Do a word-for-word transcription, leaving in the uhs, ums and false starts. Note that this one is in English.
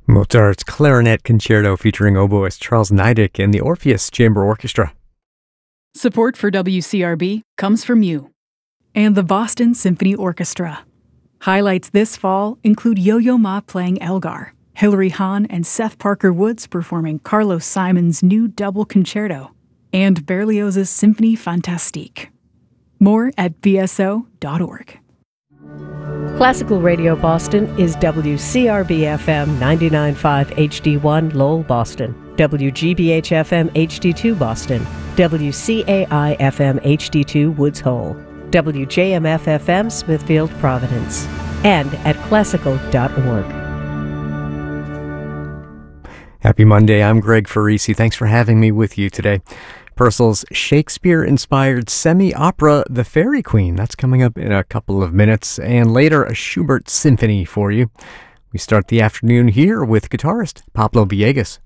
Mozart's Clarinet Concerto featuring oboist Charles Niedick and the Orpheus Chamber Orchestra. Support for W C R B comes from you and the Boston Symphony Orchestra. Highlights this fall include Yo-Yo Ma playing Elgar, Hilary Hahn and Seth Parker Woods performing Carlos Simon's new double concerto, and Berlioz's Symphonie Fantastique. More at b s o dot org. Classical Radio Boston is W C R B F M ninety-nine point five H D one Lowell, Boston, W G B H F M H D two Boston, W C A I F M H D two Woods Hole, W J M F F M Smithfield, Providence, and at classical dot org. Happy Monday, I'm Greg Farisi. Thanks for having me with you today. Purcell's Shakespeare-inspired semi-opera, The Fairy Queen. That's coming up in a couple of minutes. And later, a Schubert symphony for you. We start the afternoon here with guitarist Pablo Villegas.